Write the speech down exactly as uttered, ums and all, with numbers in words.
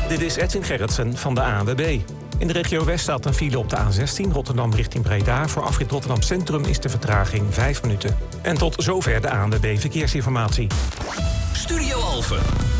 Dit is Edwin Gerritsen van de A N W B. In de regio West staat een file op de A zestien, Rotterdam richting Breda. Voor afrit Rotterdam Centrum is de vertraging vijf minuten. En tot zover de A N W B Verkeersinformatie. Studio Alphen.